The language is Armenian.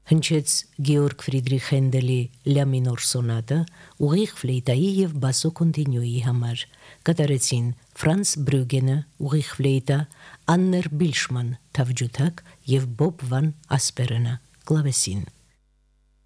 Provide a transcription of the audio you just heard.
Հնչեց Գեորգ Ֆրիդրիխ Հենդելի Լա մինոր սոնատը ուղիղ ֆլեյտայի եւ բասո կոնտինյուի համար։ Կատարեցին Ֆրանց Բրյուգենը ուղիղ ֆլեյտա, Աններ Բիլշման թավջութակ եւ Բոբ վան Ասպերենը կլավեսին։